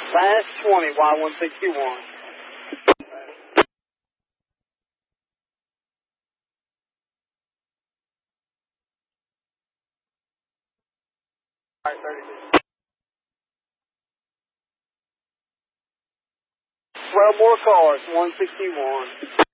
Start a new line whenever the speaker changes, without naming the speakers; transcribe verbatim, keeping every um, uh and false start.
Last twenty, Y one sixty-one. All right, thirty-two. twelve more cars, one sixty-one.